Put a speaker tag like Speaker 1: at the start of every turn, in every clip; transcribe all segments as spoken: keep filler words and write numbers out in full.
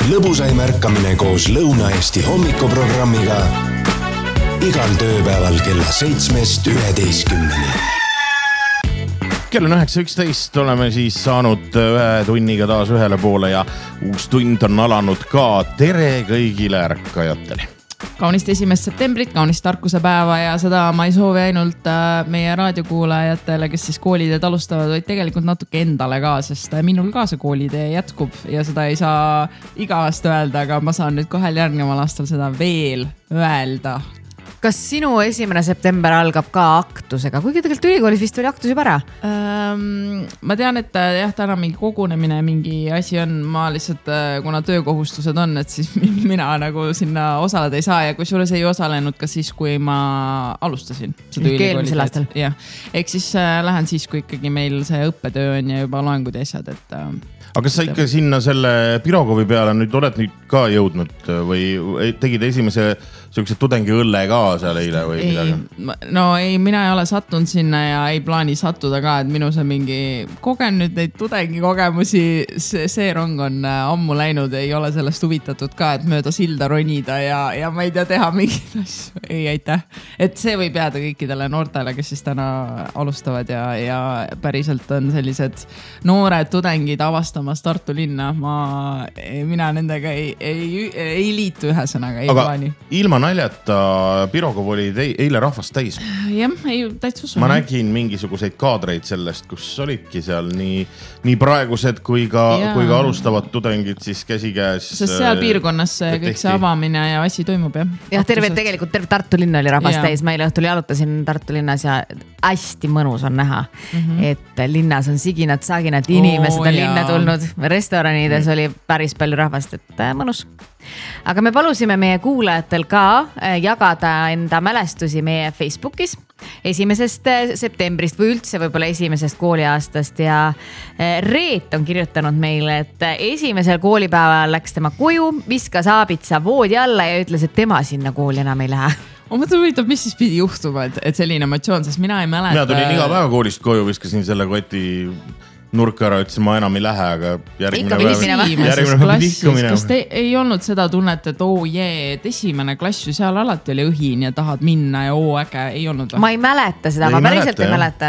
Speaker 1: lõbusaim ärkamine koos Lõuna-Eesti hommikuprogrammiga igal tööpäeval kella seitsmest üheteistkümneni. Kell on üheksa üksteist, oleme siis saanud ühe tunniga taas ühele poole ja uus tund on alanud ka. Tere kõigile ärkajatele.
Speaker 2: Kaunist esimest septembrit, kaunist tarkuse päeva ja seda ma ei soovi ainult meie raadiokuulajatele, kes siis kooliteed alustavad, vaid tegelikult natuke endale ka, sest minul ka see koolitee jätkub ja seda ei saa iga aasta öelda, aga ma saan nüüd kahel järgneval aastal seda veel öelda.
Speaker 3: Kas sinu esimene september algab ka aktusega? Kuigi tegelikult ülikoolis vist oli aktus juba ära?
Speaker 2: Ähm, ma tean, et jah, täna mingi kogunemine, mingi asi on. Ma lihtsalt, kuna töökohustused on, et siis mina nagu sinna osaleda ei saa ja kui suures ei osalenud ka siis, kui ma alustasin seda
Speaker 3: eelmisel aastal.
Speaker 2: Jah. Ehk siis äh, lähen siis, kui ikkagi meil see õppetöö on ja juba loengud ja asjad, et... Äh,
Speaker 4: aga kas sa ikka sinna selle Pirogovi peale nüüd oled nüüd ka jõudnud või tegid esimese sellised tudengi õlle ka seal eile või
Speaker 2: ei,
Speaker 4: midagi?
Speaker 2: No ei, mina ei ole sattunud sinna ja ei plaani sattuda ka, et minu see mingi kogen nüüd neid tudengi kogemusi, see, see rong on ammu läinud, ei ole sellest huvitatud ka, et mööda silda ronida ja, ja ma ei tea teha mingit asju. Ei, aitäh. Et see võib jääda kõikidele noortele, kes siis täna alustavad ja, ja päriselt on sellised noored tudengid avastamas Tartu linna. Ma, mina nendega ei, ei, ei liitu ühesõnaga, ei
Speaker 4: aga
Speaker 2: plaani.
Speaker 4: Ilma naljata Pirogov oli eile rahvast täis.
Speaker 2: Jah, ei täitsa usun.
Speaker 4: Ma nägin mingisuguseid kaadreid sellest, kus olidki seal nii, nii praegused kui ka, kui ka alustavad tudengid siis käsikäes.
Speaker 2: Sest seal piirkonnas see, kõik see avamine ja asi toimub, jah.
Speaker 3: Jah, terve, tegelikult terve Tartu linn oli rahvast täis. Ma eile õhtul jalutasin Tartu linnas ja hästi mõnus on näha, mm-hmm. et linnas on siginad, saginad, inimesed oh, on linna tulnud. Restoranides mm. oli päris palju rahvast, et mõnus. Aga me palusime meie kuulajatel ka jagada enda mälestusi meie Facebookis esimesest septembrist või üldse võib-olla esimesest kooliaastast ja Reet on kirjutanud meile, et esimesel koolipäeval läks tema koju, viskas aabitsa voodi alla ja ütles, et tema sinna kooli enam ei lähe.
Speaker 2: Ma mõtlen huvitav, mis siis pidi juhtuma, et, et selline emotsioon, sest mina ei mäleta.
Speaker 4: Mina tulin iga päeva koolist koju, viskasin selle koti nurka ära, ütlesin, ma enam ei lähe, aga järgmine päev.
Speaker 2: Järgmine kas te ei olnud seda tunnet, et oo jee, et esimene klass ju seal alati oli õhin ja tahad minna ja oo äge, ei olnud?
Speaker 3: Ma ei mäleta seda, ei ma päriselt mäleta, ei mäleta.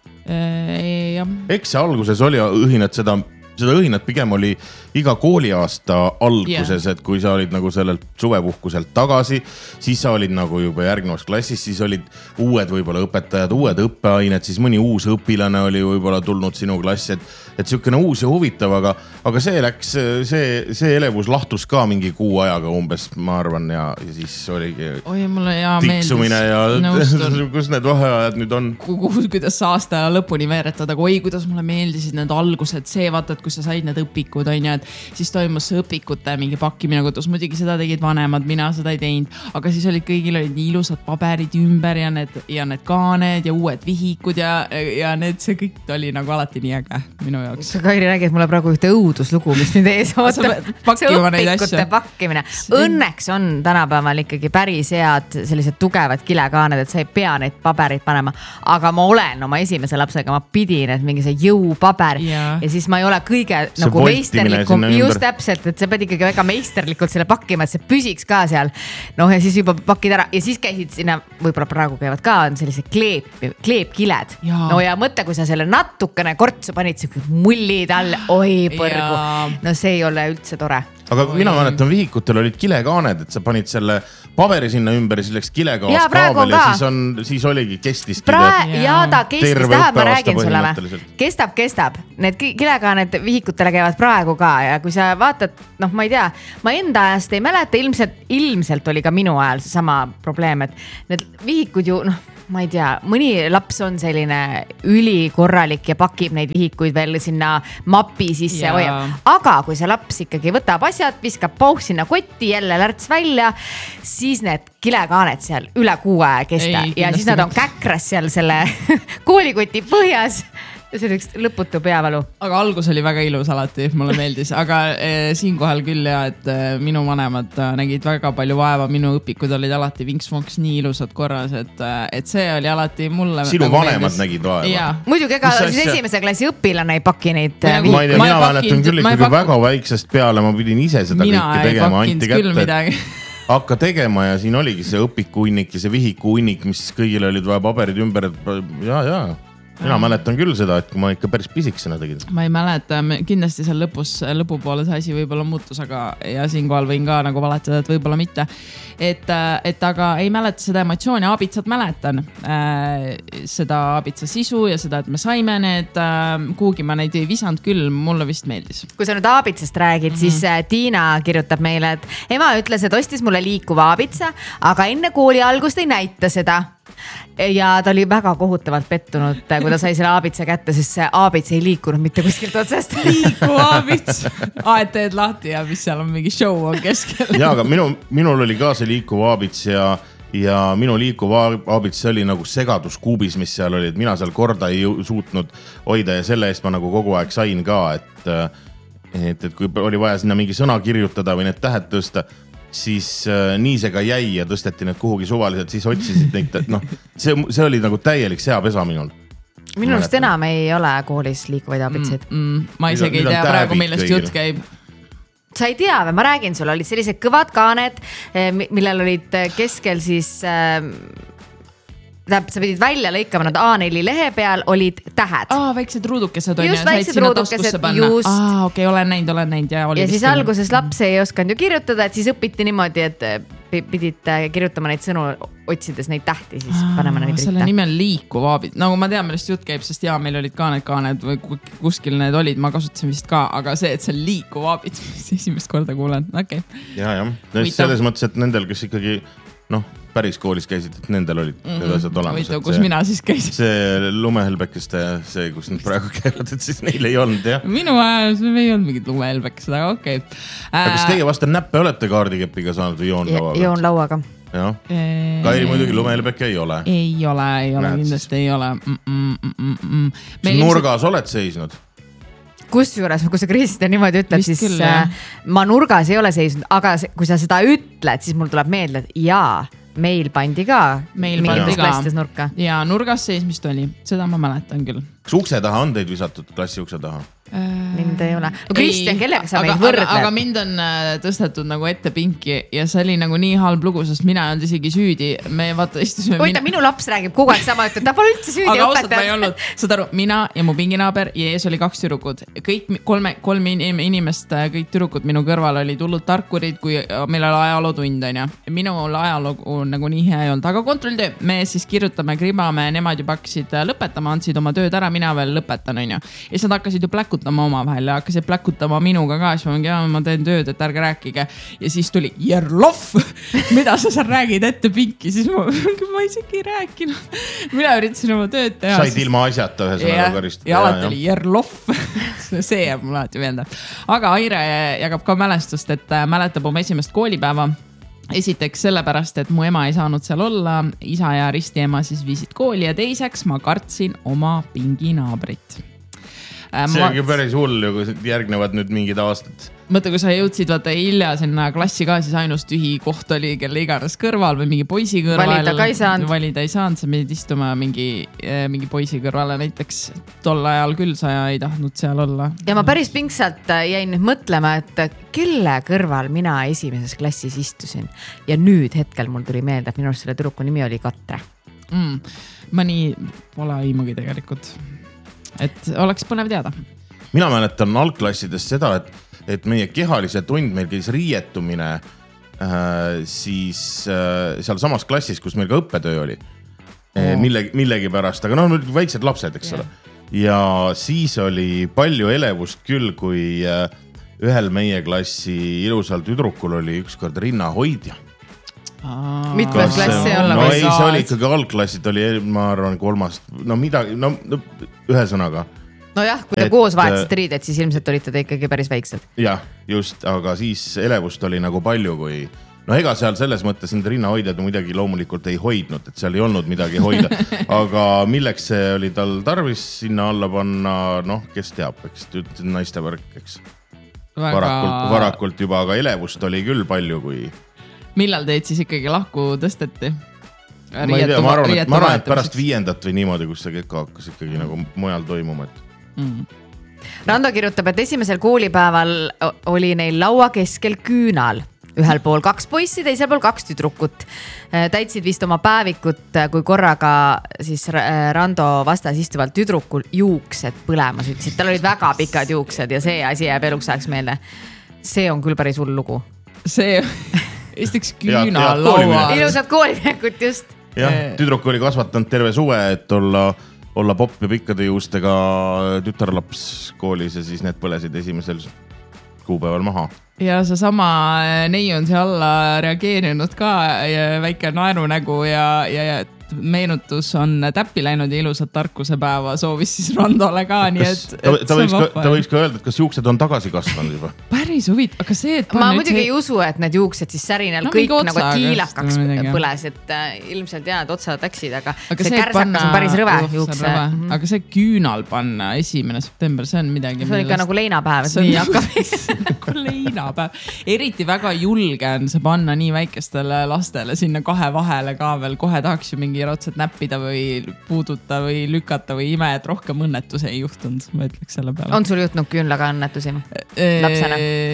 Speaker 2: Ei, jah.
Speaker 4: Eks see alguses oli õhinat seda, seda õhinat pigem oli iga kooliaasta alguses, yeah. et kui sa olid nagu sellelt suvepuhkuselt tagasi, siis sa olid nagu juba järgnevas klassis, siis olid uued võib-olla õpetajad, uued õppeained, siis mõni uus õpilane oli võib-olla tulnud sinu klassi, et, et siukene uus ja huvitav, aga, aga see läks, see, see elevus lahtus ka mingi kuu ajaga umbes, ma arvan, ja, ja siis oligi
Speaker 2: Oi, mulle hea
Speaker 4: tiksumine ja kus need vaheajad nüüd on.
Speaker 2: Kuidas aasta lõpuni veeretada, aga oi, kuidas mulle meeldisid need algused, see vaata, et kui sa said need õpikud, on ja siis toimus see õpikute mingi pakkimine kodus. Muidugi seda tegid vanemad, mina seda ei teinud, aga siis olid kõigil olid nii ilusad paberid ümber ja need, ja need kaaned ja uued vihikud ja, ja need, see kõik oli nagu alati nii äge minu jaoks.
Speaker 3: Sa Kairi räägid mulle praegu ühte õuduslugu, mis nüüd ees ootab. See õpikute pakkimine. Õnneks on tänapäeval ikkagi päris head sellised tugevad kilekaaned, et sa ei pea neid pabereid panema, aga ma olen oma esimese lapsega, ma pidin, et mingi see jõupaber ja, ja siis ma ei ole kõige see nagu meisterlik just täpselt, et sa pead ikkagi väga meisterlikult selle pakkima, et see püsiks ka seal. Noh, ja siis juba pakid ära ja siis käisid sinna, võib-olla praegu käivad ka, on sellised kleep, kleepkiled. Ja. No ja mõtle, kui sa selle natukene kortsu panid, see mullid all, oi põrgu. Ja. No see ei ole üldse tore.
Speaker 4: Aga oi. Mina mäletan, vihikutel olid kilekaaned, et sa panid selle paberi sinna ümber ja siis läks kilekaas ja, kaabel ja siis, on, siis oligi kestis.
Speaker 3: Pra- ja ta kestis, tähendab, ma räägin sulle või. Kestab, kestab. Need kilekaaned vihikutele käivad praegu ka ja kui sa vaatad, noh, ma ei tea, ma enda ajast ei mäleta, ilmselt, ilmselt oli ka minu ajal see sama probleem, et need vihikud ju, noh, ma ei tea, mõni laps on selline ülikorralik ja pakib neid vihikuid veel sinna mapi sisse ja. Hoiab. Aga kui see laps ikkagi võtab asjad, viskab pauh sinna kotti, jälle lärts välja, siis need kilekaaned seal üle kuu aja kesta ei, ja siis nad on käkras seal selle koolikoti põhjas see oli üks lõputu peavalu.
Speaker 2: Aga algus oli väga ilus alati, mulle meeldis. Aga eh, siinkohal küll ja, et eh, minu vanemad nägid väga palju vaeva. Minu õpikud olid alati vinks-vonks nii ilusad korras, et, et see oli alati mulle...
Speaker 4: Sinu
Speaker 2: nagu
Speaker 4: vanemad
Speaker 2: meeldis.
Speaker 4: Nägid vaeva?
Speaker 3: Muidugi, ega siis asja... esimese klassi õpilane ei paki neid...
Speaker 4: Ma, ma ei tea, mina mäletan küll ikkagi pakun... väga väiksest peale, ma pidin ise seda mina kõike tegema, anti kätte. Hakka tegema ja siin oligi see õpikuunnik ja see vihikuunnik, mis kõigile olid vaja paberid ümber, et jaa, jaa. Mina mäletan küll seda, et kui ma ikka päris pisiksena tegin.
Speaker 2: Ma ei mäleta, kindlasti seal lõpus, lõpupoole see asi võib-olla muutus, aga ja siinkohal võin ka nagu valetada, et võib-olla mitte. Et, et aga ei mäleta seda emotsiooni, aabitsat mäletan. Äh, seda aabitsa sisu ja seda, et me saime need, äh, kuhugi ma neid ei visanud küll, mulle vist meeldis.
Speaker 3: Kui sa nüüd aabitsast räägid, mm-hmm. siis äh, Tiina kirjutab meile, et ema ütles, et ostis mulle liikuva aabitsa, aga enne kooli algust ei näita seda. Ja ta oli väga kohutavalt pettunud, kui ta sai selle aabitsa kätte, sest see aabits ei liikunud mitte kuskilt otsest.
Speaker 2: Liikuv aabits. Aed teed lahti ja mis seal on mingi show on keskel.
Speaker 4: Ja, aga minu, minul oli ka see liikuv aabits ja, ja minu liikuv aabits oli nagu segaduskuubis, mis seal oli, et mina seal korda ei suutnud hoida ja selle eest ma nagu kogu aeg sain ka, et, et, et kui oli vaja sinna mingi sõna kirjutada või need tähed tõsta, siis äh, nii see ka jäi ja tõsteti need kuhugi suvaliselt, siis otsisid neid, noh, see, see oli nagu täielik seapesa minul.
Speaker 3: Minust enam ei ole koolis liikuvaid aabitseid.
Speaker 2: Mm, mm, ma isegi ei tea praegu, millest jutt käib.
Speaker 3: Sa ei tea, või ma räägin sulle, olid sellised kõvad kaaned, millel olid keskel siis... Äh, sa pidid välja lõikama nad A neli lehe peal, olid tähed.
Speaker 2: Aa, väiksed ruudukesed on
Speaker 3: just väiksed ruudukesed, just.
Speaker 2: Aa, okei, okay, olen näinud, olen näinud. Ja,
Speaker 3: ja siis alguses laps ei osanud ju kirjutada, et siis õpiti niimoodi, et pidid kirjutama neid sõnu, otsides neid tähti, siis
Speaker 2: Aa,
Speaker 3: panema neid ritta.
Speaker 2: Selle nimi on liikuv aabit. Nagu ma tean, millest jutt käib, sest jaa, meil olid ka need kaaned või kuskil need olid, ma kasutasin vist ka, aga see, et see liikuv aabit, mis esimest korda kuulen, okei. Okay.
Speaker 4: Ja, jah. Selles mõttes, et nendel, kes ikkagi, noh, päris koolis käisid, et nendel olid mm -hmm. need asjad olemas.
Speaker 2: Võitu, kus see, mina siis käisin.
Speaker 4: See lumehelbekeste, see, kus nad praegu käivad, et siis neil ei olnud, jah.
Speaker 2: Minu ajal ei olnud mingid lumehelbekesed, aga okei. Okay.
Speaker 4: Äh, kas teie vasta näppe olete kaardikepiga saanud või joonlauaga?
Speaker 3: Joonlauaga.
Speaker 4: Jah. Kai muidugi lumehelbek ei ole.
Speaker 2: Ei ole, ei ole, Näed, kindlasti siis. Ei ole. Mm -mm, mm -mm.
Speaker 4: Nurgas oled seisnud?
Speaker 3: Kus juures, kui sa Kristjan niimoodi ütled, siis küll, ma nurgas ei ole seisnud, aga kui sa seda ütled, siis mul tuleb meelde, et jaa, meil pandi ka.
Speaker 2: Meil pandi ka. Nurka. Ja nurgas seismist oli, seda ma mäletan küll.
Speaker 4: Kas ukse taha on teid visatud klassi ukse taha?
Speaker 3: Mind ei ole. No Kristjan, kellega sa meid võrdled?
Speaker 2: Aga, aga mind on tõstetud nagu ette pinki ja see oli nagu nii halb lugu, sest mina ei olnud isegi süüdi. Me vaata istusime...
Speaker 3: Oita, minu laps räägib kogu aeg sama, et ta pole üldse süüdi
Speaker 2: aga õpetajad. Aga ausalt ma ei olnud. Saad aru, mina ja mu pinginaaber ja ees oli kaks türukud. Kõik kolme, kolm inimest, kõik türukud minu kõrval oli tulnud tarkurid, kui meil oli ajalootund on ja. Minul ajaloogu nagu nii hea ei olnud. Aga kontrolltöö, me siis kirjutame, kribame, nemad juba hakkasid lõpetama, andsid oma tööd ära, mina veel lõpetan on ja. Ja siis nad hakkasid ju pläkutama oma vahel ja hakkasid pläkutama minuga ka, siis ma mingi, ja ma teen tööd, et ärge rääkige. Ja siis tuli Jerlov, mida sa seal räägid ette pinki, siis ma, ma isegi ei rääkinud. Mina üritasin oma tööd teha.
Speaker 4: Said ilma asjata ühe sõnaga karistada.
Speaker 2: Ja alati oli Jerlov, see jääb mul alati meelde. Aga Aire jagab ka mälestust, et mäletab oma esimest koolipäeva. Esiteks sellepärast, et mu ema ei saanud seal olla, isa ja risti ema siis viisid kooli ja teiseks ma kartsin oma pinginaabrit.
Speaker 4: See ongi päris hull ju, kui järgnevad nüüd mingid aastad.
Speaker 2: Mõtle, kui sa jõudsid vaata hilja sinna klassi ka, siis ainus tühi koht oli kelle iganes kõrval või mingi poisi kõrval.
Speaker 3: Valida ka ei saanud.
Speaker 2: Valida ei saanud, sa pidid istuma mingi, mingi poisi kõrvale näiteks. Tol ajal küll sa ei tahtnud seal olla.
Speaker 3: Ja ma päris pingsalt jäin nüüd mõtlema, et kelle kõrval mina esimeses klassis istusin. Ja nüüd hetkel mul tuli meelde, et minu selle tüdruku nimi oli Katre.
Speaker 2: Mm, ma nii pole aimugi tegelikult. Et oleks põnev teada.
Speaker 4: Mina mäletan algklassidest seda, et, et meie kehalise tund meil käis riietumine äh, siis äh, seal samas klassis, kus meil ka õppetöö oli. Oh. Millegi, millegi pärast, aga noh, väiksed lapsed, eks ole. Yeah. Ja siis oli palju elevust küll, kui äh, ühel meie klassi ilusal tüdrukul oli ükskord rinnahoidja.
Speaker 3: Mitmes klass ei ole?
Speaker 4: No ei, see oli ikkagi algklassid, oli, ma arvan, kolmast, no midagi, no ühe sõnaga.
Speaker 3: No jah, kui te et, koos vahetasite riided, siis ilmselt olite te ikkagi päris väiksed.
Speaker 4: Jah, just, aga siis elevust oli nagu palju, kui no ega seal selles mõttes need rinnahoidjad muidugi loomulikult ei hoidnud, et seal ei olnud midagi hoida. Aga milleks see oli tal tarvis sinna alla panna, noh, kes teab, eks naiste värk, eks. Väga... Varakult, varakult juba, aga elevust oli küll palju, kui...
Speaker 2: Millal teid siis ikkagi lahku tõsteti?
Speaker 4: Ma ei tea, ma arvan, et, ma arvan, et pärast viiendat või niimoodi, kus see kekka hakkas ikkagi nagu mujal toimuma, et... Mm.
Speaker 3: Rando kirjutab, et esimesel koolipäeval oli neil laua keskel küünal. Ühel pool kaks poissi, teisel pool kaks tüdrukut. Täitsid vist oma päevikut, kui korraga siis Rando vastas istuvalt tüdrukul juuksed põlemas. Ütlesid, tal olid väga pikad juuksed ja see asi jääb eluks ajaks meelde. See on küll päris hull lugu.
Speaker 2: See istaks küünal laua.
Speaker 3: Ilusad kooliminekut just.
Speaker 4: Jah, tüdruk oli kasvatanud terve suve, et olla... olla popp ja pikkade juustega tütarlaps koolis ja siis need põlesid esimesel kuupäeval maha.
Speaker 2: Ja see sama neiu on see alla reageerinud ka ja väike naerunägu ja, ja, ja meenutus on täppi läinud ja ilusat tarkuse päeva soovis siis Randole ka, nii et...
Speaker 4: Ta, ta, võiks ka, ta võiks ka öelda, et kas juuksed on tagasi kasvanud juba?
Speaker 2: Päris huvit, aga see, et...
Speaker 3: Ma muidugi see... ei usu, et need juuksed siis särinel no, kõik nagu kiilakaks põles, et äh, ilmselt jah, et otsad läksid, aga, aga see, see kärsakas on päris rõve juukse.
Speaker 2: Mm-hmm. Aga see küünal panna esimene september, see on midagi...
Speaker 3: See on ikka nagu leinapäev, et nii hakkab.
Speaker 2: Nagu leinapäev. Eriti väga julge on see panna nii väikestele lastele sinna kahe vahele ka veel, kohe tahaks ju mingi raudselt näppida või puuduta või lükata või ime, et rohkem õnnetus ei juhtunud, ma ütleks selle peale.
Speaker 3: On sul juhtunud küünlaga õnnetusi lapsena?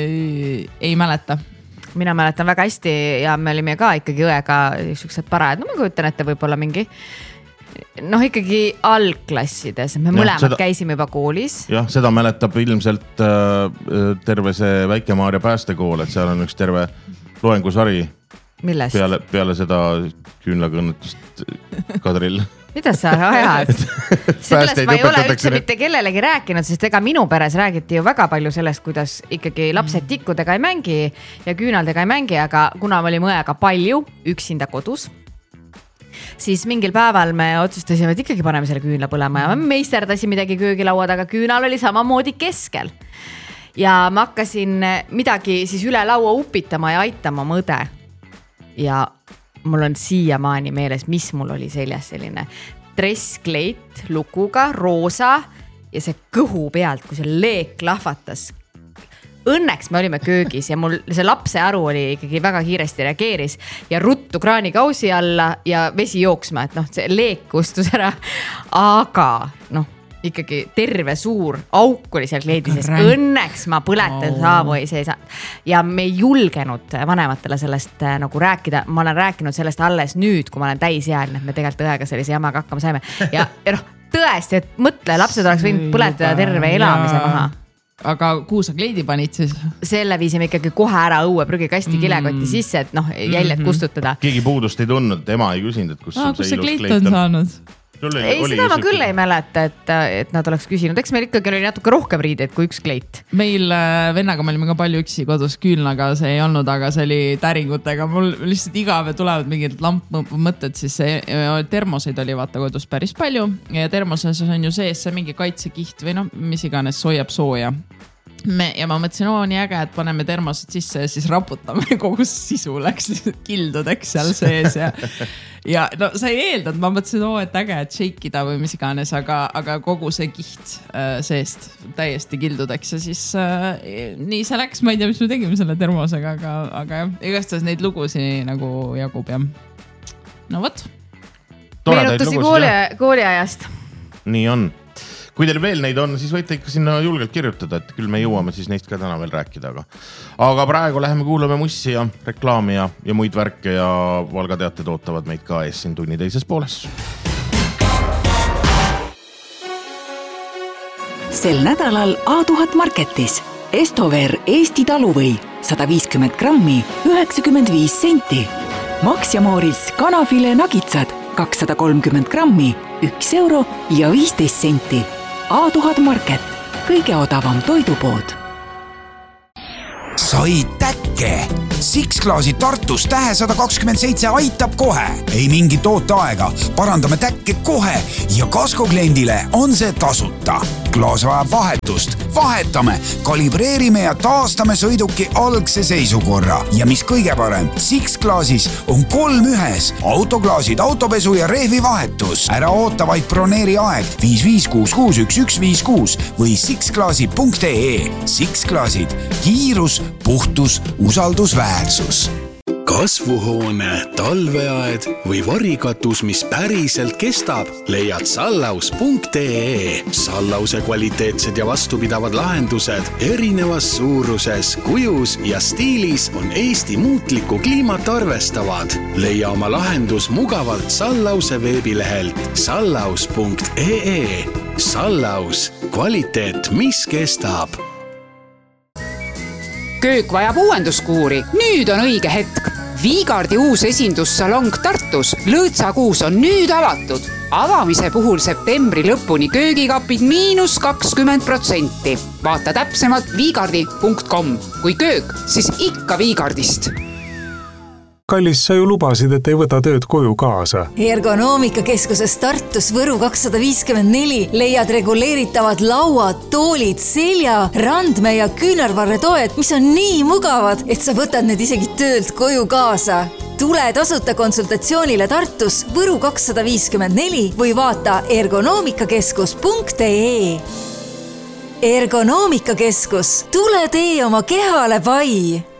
Speaker 2: Ei mäleta.
Speaker 3: Mina mäletan väga hästi ja me olime ka ikkagi õega siuksed parajad. No ma kujutan, et võib-olla mingi noh, ikkagi algklassides. Me mõlemad seda... käisime juba koolis.
Speaker 4: Jah, seda mäletab ilmselt äh, terve see Väike-Maarja päästekool, et seal on üks terve loengusari.
Speaker 3: Millest?
Speaker 4: Peale, peale seda küünlaga õnnetust Kadril.
Speaker 3: Mida sa ajad? Sellest ma ei ole üldse mitte kellelegi rääkinud, sest ega minu peres räägiti ju väga palju sellest, kuidas ikkagi lapsed tikkudega ei mängi ja küünaldega ei mängi, aga kuna me olime õega palju üksinda kodus, siis mingil päeval me otsustasime, et ikkagi paneme selle küünla põlema ja me meisterdasi midagi köögilaua taga, küünal oli samamoodi keskel. Ja ma hakkasin midagi siis üle laua upitama ja aitama mõde. Ja mul on siiamaani meeles, mis mul oli seljas selline dresskleit lukuga, roosa ja see kõhu pealt, kui see leek lahvatas. Õnneks me olime köögis ja mul see lapse aru oli ikkagi väga kiiresti reageeris ja ruttu kraanikausi alla ja vesi jooksma, et noh, see leek kustus ära. Aga noh, ikkagi terve suur auk oli seal kleidis. Õnneks ma põletan oh. saavu ei see saa. Ja me ei julgenud vanematele sellest nagu rääkida. Ma olen rääkinud sellest alles nüüd, kui ma olen täisealine, et me tegelikult õega sellise jamaga hakkama saime. Ja, ja noh, tõesti, et mõtle, lapsed oleks võinud põletada terve elamise maha.
Speaker 2: Aga kuhu sa kleidi panid siis?
Speaker 3: Selle viisime ikkagi kohe ära õue prügikasti kilekotti sisse, et noh, jäljed kustutada.
Speaker 4: Keegi puudust ei tundnud, ema ei küsinud, et kus,
Speaker 2: ah, kus see kleit on saanud?
Speaker 3: Oli, ei, seda ma küll ei mäleta, et, et nad oleks küsinud. Eks meil ikkagi oli natuke rohkem riideid kui üks kleit.
Speaker 2: Meil vennaga me olime ka palju üksi kodus küünlaga, see ei olnud, aga see oli täringutega. Mul lihtsalt igave tulevad mingid lampmõtted, siis see, termoseid oli vaata kodus päris palju. Ja termoses on ju sees see mingi kaitsekiht või noh, mis iganes soojab sooja. Me, ja ma mõtlesin, oo nii äge, et paneme termosed sisse ja siis raputame kogu sisu läks kildudeks seal sees ja, ja no sa ei eeldanud, ma mõtlesin, oo et äge, et shakeida või mis iganes, aga, aga kogu see kiht äh, seest täiesti kildudeks ja siis äh, nii see läks, ma ei tea, mis me tegime selle termosega, aga, aga jah, igastahes neid lugusi nagu jagub ja no võt.
Speaker 3: Meenutusi kooli, kooliajast.
Speaker 4: Nii on. Kui teil veel neid on, siis võite ikka sinna julgelt kirjutada, et küll me jõuame siis neist ka täna veel rääkida. Aga, aga praegu läheme kuulame mussi ja reklaami ja, ja muid värke ja Valga teated ootavad meid ka ees siin tunni teises pooles.
Speaker 5: Sel nädalal A tuhat Marketis Estover Eesti taluvõi sada viiskümmend grammi üheksakümmend viis senti. Max ja Mooris kanafile nagitsad kakssada kolmkümmend grammi üks euro ja viisteist senti. A tuhat Market, kõige odavam toidupood.
Speaker 6: Sai täkke, Six Claasi Tartus tähe sada kakskümmend seitse aitab kohe. Ei mingit ooteaega, parandame täkke kohe ja Kasko kliendile on see tasuta. Klaas vajab vahetust, vahetame, kalibreerime ja taastame sõiduki algse seisukorra. Ja mis kõige parem, Six Claasis on kolm ühes, autoklaasid, autopesu ja rehvi vahetus. Ära oota vaid broneeri aeg viis viis kuus kuus üks üks viis kuus või sixclaasi punkt ee. Six Claasid, kiirus, puhtus, usaldusväärsus.
Speaker 7: Kasvuhoone, talveaed või varikatus, mis päriselt kestab, leiad sallaus punkt ee. Sallause kvaliteetsed ja vastupidavad lahendused erinevas suuruses, kujus ja stiilis on Eesti muutlikku kliimat arvestavad. Leia oma lahendus mugavalt Sallause veebilehelt sallaus punkt ee. Sallaus, kvaliteet, mis kestab.
Speaker 8: Köök vajab uuenduskuuri. Nüüd on õige hetk. Viigardi uus esindussalong Tartus. Lõõtsakuus on nüüd avatud. Avamise puhul septembri lõpuni köögikapid miinus kakskümmend protsenti. Vaata täpsemalt viigardi punkt com. Kui köök, siis ikka Viigardist.
Speaker 9: Kallis, sa ju lubasid, et ei võta tööd koju kaasa.
Speaker 10: Ergonoomikakeskuses Tartus Võru kakssada viiskümmend neli leiad reguleeritavad lauad, toolid, selja, randme ja küünarvarretoed, mis on nii mugavad, et sa võtad need isegi töölt koju kaasa. Tule tasuta konsultatsioonile Tartus Võru kakssada viiskümmend neli või vaata ergonoomikakeskus punkt ee. Ergonoomikakeskus, tule tee oma kehale pai!